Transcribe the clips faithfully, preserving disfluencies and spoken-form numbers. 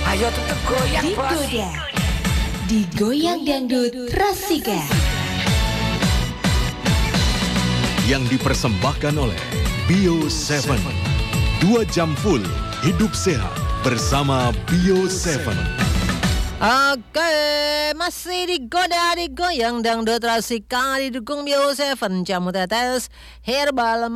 Ayo tetap goyang bos. Digoda, digoyang dangdut Rasika. Yang dipersembahkan oleh Bio tujuh. Dua jam full hidup sehat bersama Bio tujuh. Oke, masih digoda, digoyang dangdut Rasika didukung Bio tujuh, jamu tetes herbal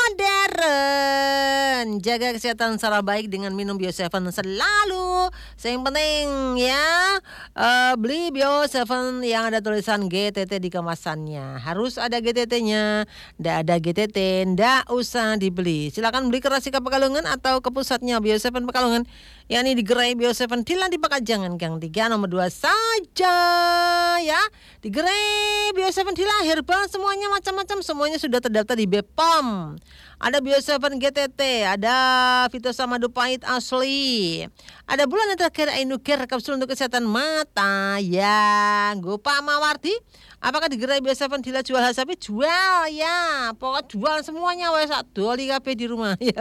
modern. Jaga kesehatan secara baik dengan minum Bio tujuh selalu. Yang penting ya, uh, beli Bio tujuh yang ada tulisan G T T di kemasannya. Harus ada G T T-nya. Nggak ada G T T, nggak usah dibeli. Silakan beli ke Rasika Pekalongan atau ke pusatnya Bio tujuh Pekalongan. Yang ini di gerai Bio tujuh Dilan di Pakajangan Gang tiga nomor dua saja ya. Di gerai Bio tujuh Dilan herbal semuanya macam-macam, semuanya sudah terdaftar di B P O M. Ada Bio tujuh G T T, ada Fitosamadu Pahit asli. Ada bulan yang terakhir Ainuger kapsul untuk kesehatan mata ya. Gue Pak Mawardi, apakah di gerai Bio tujuh Dilan jual hasapi? Jual ya. Pokoknya jual semuanya wes sak doli kabeh di rumah ya.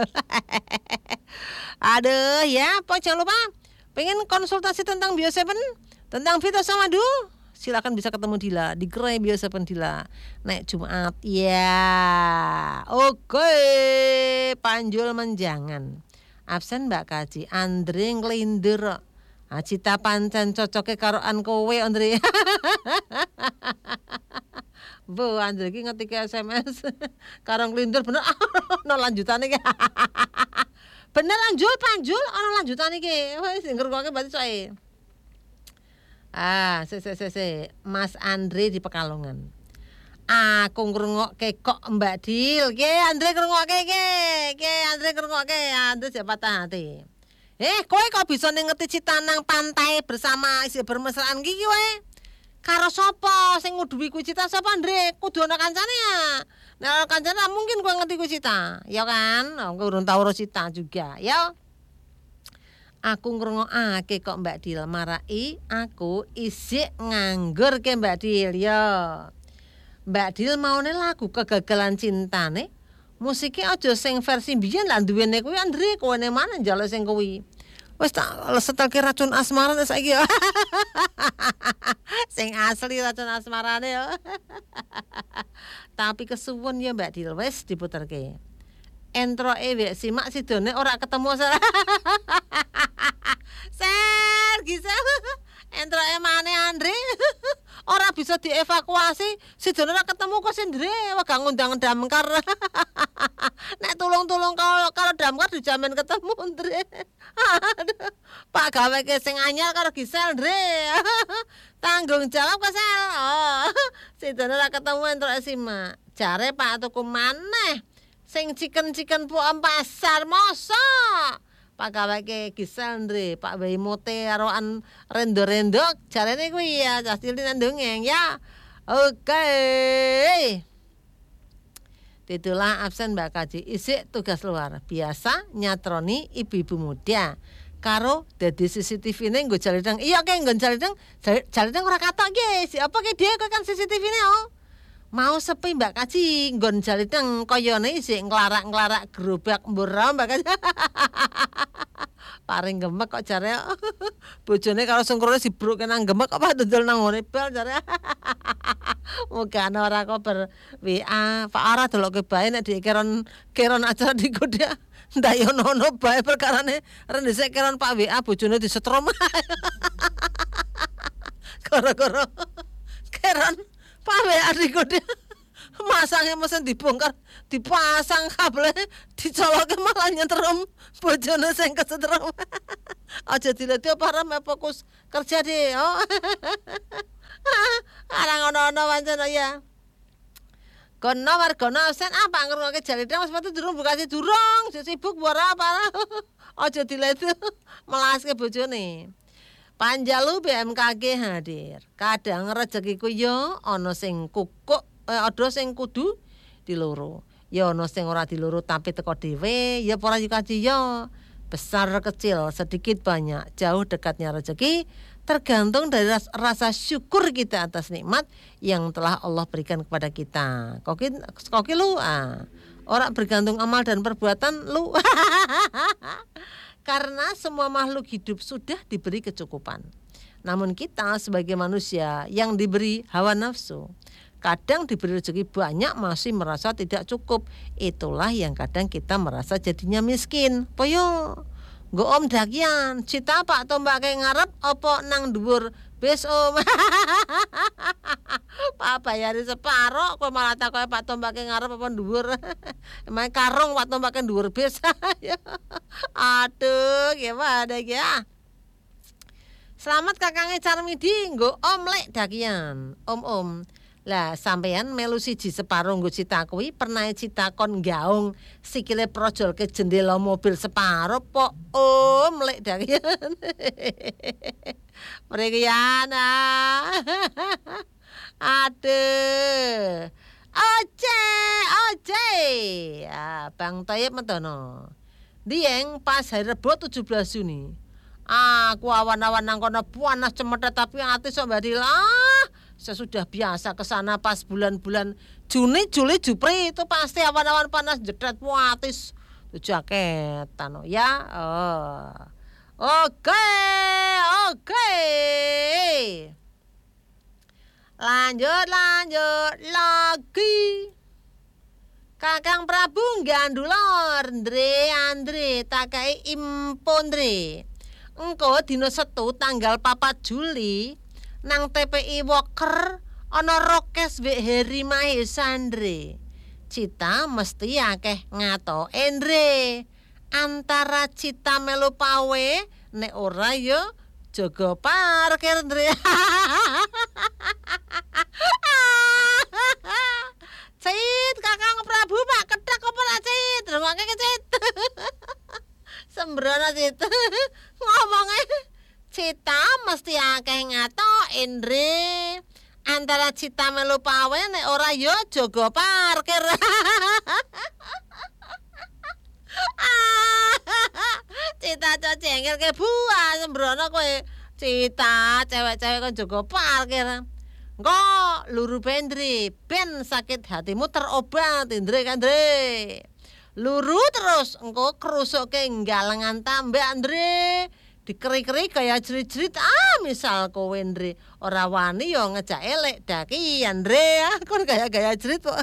Aduh ya, pokoknya jangan lupa pengen konsultasi tentang Bio tujuh, tentang Fitosamadu, silakan bisa ketemu Dila di gerai Bio tujuh Dila. Nek Jumat ya. Oke, Panjul Menjangan. Absen Mbak Kaji, Andre nglindur. Ah, cita pancen cocoke karo an kowe Andre. Bu, Andre iki ngetik S M S karo nglindur bener. No lanjutane iki. Bener Anjul, Panjul, ana lanjutan iki. Wis ngrungokke berarti soe. Ah, se se se se Mas Andre di Pekalongan. Aku ngrungokke kok Mbak Dil. Ki Andre ngrungokke ki. Ki Andre ngrungokke, Andre sik patah hati. Eh, kowe kok bisa ngerti citanang pantai bersama isi bermesraan ki kowe? Karo sapa sing nguduhi kuwi cita sapa Andre? Kudu ana kancane ya. Nah, kancane mungkin kowe ngerti kuwi cita, ya kan? Aku urung tau cita juga, ya. Aku ngrungokake kok Mbak Dil marai aku isik nganggur ke Mbak Dil, ya. Mbak Dil maune lagu kegagalan cintane. Musiknya aja sing versi biyen lah duwene kuwi Andre, kowe ne mana njaluk sing kuwi. Wes tak setelke racun asmara saiki. Sing asli racun asmarane yo. Tapi kesuwun ya Mbak Dil wes diputerke. Entroke wek simak sidone ora ketemu. Ser Gisel. Entroke maneh Andre. Ora bisa dievakuasi, sidone ora ketemu kok Sindre, wegah ngundang damkar. Nek tulung-tulung kalau kalau damkar dijamin ketemu, Andre. Aduh, Pak gawe ke sing anyar karo Gisel, Andre. Tanggung jawab ke Sel. Oh, sidone ora ketemu entuk simak. Jare Pak tuku maneh sing chicken-chicken puam pasar mosok. Pak gawe ke Gisel Andre, Pak bayi mote aroan rendo-rendo jarene kuwi ya, casilin ndongeng ya. Oke. Titulah absen Mbak Kaji, isik tugas luar. Biasa nyatroni ibu-ibu muda. Karo dadi C C T V-ne nggo jaledeng. Iya ke nggon jaledeng, jaledeng ora katok nggih. Siapa ke dia kok kan C C T V-ne oh. Mau sepi Mbak Kaji nggon jaledeng koyone isik nglarak-nglarak gerobak mbura Mbak Kaji. Paring gemek kok jare bojone karo sengkrone sibruke nang gemek apa dodol nang ngone bel jare. Muga ana ora kok ber W A Pak Ara deloke bae nek dikeron keron acara digoda. Ndak yo ono bae perkarane rendhese keron Pak W A bojone disetrom. Gara-gara keron Pak W A digoda. Masangnya mesin dibongkar, dipasang kabel, dicoloke malah nyetrum bojone sing kesetrum. Aja dileti apa ram fokus kerja deh. Oh. Arang ono-ono pancen ya. Kono wargana sen apa ngrungokke jaledang wis metu durung bukasi durung, sibuk ora apa. Aja dileti melaske bojone. Panjalu B M K G hadir. Kadang rezekiku yo ana sing kukuk, eh, ada sing kudu diloro. Ya ana sing ora diloro tapi teko dhewe, ya ora dikaji yo. Besar kecil, sedikit banyak, jauh dekatnya rezeki tergantung dari ras, rasa syukur kita atas nikmat yang telah Allah berikan kepada kita. Koki koki lu ah. Orang bergantung amal dan perbuatan lu. Karena semua makhluk hidup sudah diberi kecukupan. Namun kita sebagai manusia yang diberi hawa nafsu, kadang diberi rezeki banyak masih merasa tidak cukup. Itulah yang kadang kita merasa jadinya miskin. Poyo, nggo om dakian, cita pak tombak kayak ngarep opo nang dhuwur bis om. Pak bayari separo, kok malah takoke pak tombak kayak ngarep apa dhuwur. Emang karung pak tombak kayak dhuwur bis. Aduh, gimana ya? Selamat kakangnya Carmidi, nggo om lek dakian. Om-om. Lah sampeyan melu siji separo nggo cita kuwi pernah cita kon gaung sikile projol ke jendela mobil separo pok om lek dakian. Mriki aduh. Oce, oce. Ah, Bang Tayyib metono. Dieng pas hari Rebo tujuh belas Juni. Aku awan-awan nang kono panas cemetet tapi ati sok mbadilah. Saya sudah biasa ke sana pas bulan-bulan Juni, Juli, Jupri itu pasti awan-awan panas jedret watis. Jaketan ya. Oh. Oke, oke. Lanjut, lanjut lagi. Kakang Prabu gandulor, Andre, Andre, takai impon, Andre. Engko dina Setu tanggal papat Juli nang T P I Woker ana rokes wek Heri Mahesandre. Cita mesti akeh ngato Endre. Antara Cita melu pawe nek ora yo jaga parkir Andre. Cit, Kakang Prabu Pak kedak apa lah Cit? Rungake ke Cit. Sembrono Cit. Ngomongnya Cita mesti akeh ngato Endre. Antara Cita melu pawe nek ora yo jaga parkir. Cita cocengkel ke buah sembrono kowe. Cita cewek-cewek kon jaga parkir. Engko luru Bendri ben sakit hatimu terobat Indre kan Andre. Luru terus engko kerusuke galengan tambah Andre. Dikeri-keri kaya jerit-jerit ah misal kowe Andre ora wani yo ngejak elek daki Andre kon gaya-gaya jerit kok.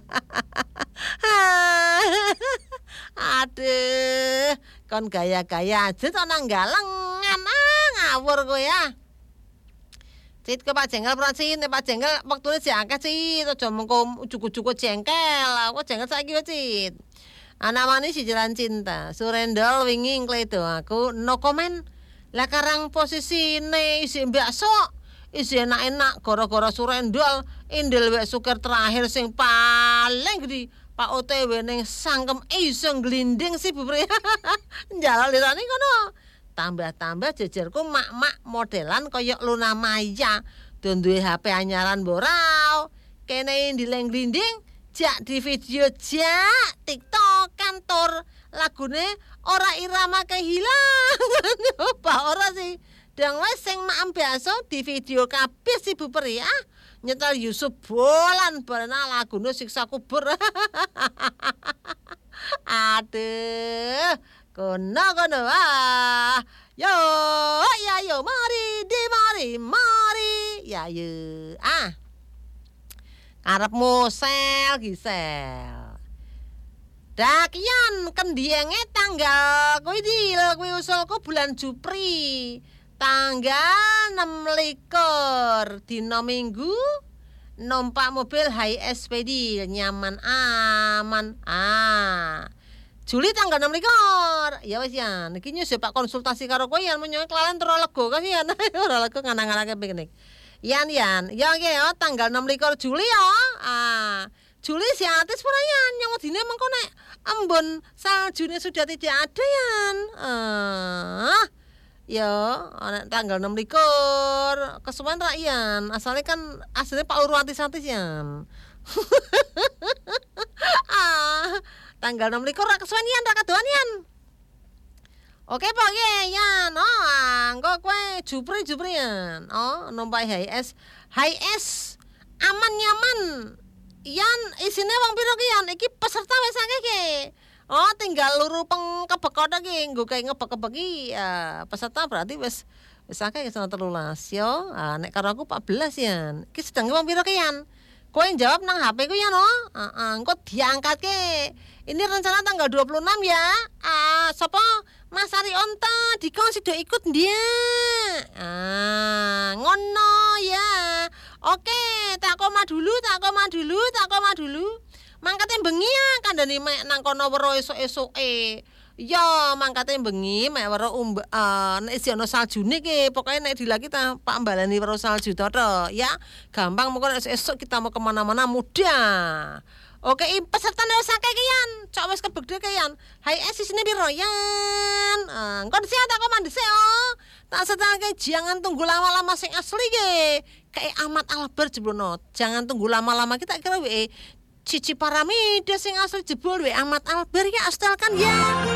Aduh, kon gaya-gaya jerit ana galengan ah ngawur kowe ya. Cit ke Pak Jengkel Prasin, Pak Jengkel waktune sik akeh Cit, aja mengko ujuk-ujuk jengkel. Aku jengkel saiki wae Cit. Anak manis si jalan cinta, Surendol wingi ngkledo aku no comment. Lah karang posisine isi bakso, isi enak-enak gara-gara Surendol indel wek suker terakhir sing paling gede. Pak O T W ning sangkem iso glinding sih bubur. Njalal lirane kono. Tambah-tambah jejerku mak-mak modelan koyok Luna Maya dan duwe H P anyaran borau kene ndileng glinding jak di video jak TikTok kantor lagune ora irama kehilangan apa ora sih dang wes sing mak biasa di video kabeh si buperi ah nyetel Yusuf bolan barana lagune siksa kubur. Aduh kono kono ah yo ya yo mari di mari mari ya yo ah karepmu sel gisel dakian kendienge tanggal kuwi dil kuwi usulku bulan Jupri tanggal enam likur dina Minggu numpak mobil Hi S P D nyaman aman ah Juli tanggal enam likur. Ya wis ya, niki nyus Pak konsultasi karo kowe yen menyoe kelalen tero lego kasihan. Ora lego nganang-anake piknik. Yan yan, ya nggih ya tanggal enam likur Juli ya. Ah, Juli si artis pura yan yang wedine mengko nek embun saljune sudah tidak ada yan. Ah. Ya, ana tanggal enam likur kesuwen ra yan. Asale kan asline Pak Luru artis-artis yan. Ah. Tanggal enam likur ra kesuwen yan ra kadoan yan. Oke Pak ye yan. Oh, engko kowe jupri-jupri yan. Oh, numpak Hi S. Hi S aman nyaman. Yan isine wong pira ki yan? Iki peserta wis akeh ki. Oh, tinggal luru peng kebekot iki, nggo kae ngebek-kebek iki ya, peserta berarti wis wis akeh sono telulas yo. Ah, nek karo aku empat belas ya. Iki sedang wong pira ki yan? Kowe jawab nang H P ku ya no? Heeh, engko diangkatke. Ini rencana tanggal dua puluh enam ya. Ah, sapa? Mas Ari Onta, Diko sido ikut dia. Ah, ngono ya. Oke, tak koma dulu, tak koma dulu, tak koma dulu. Mangkate bengi ya kandhane mek nang kono weruh esuk-esuke. Ya, mangkate bengi mek weruh umb uh, nek isi ana saljune ki, pokoke nek dilaki ta Pak mbalani weruh salju to, ya. Gampang mengko nek esuk kita mau kemana-mana mudah. Oke, peserta wis akeh ki yan. Cok wis kebegde ki yan. Hai es isine piro yan? Ah, engko dhisik tak komando sik oh. Tak setelke jangan tunggu lama-lama sing asli ki. Kayak Ahmad Albar jeblono. Jangan tunggu lama-lama kita kira we Cici Paramida sing asli jebol we Ahmad Albar ya astalkan ya.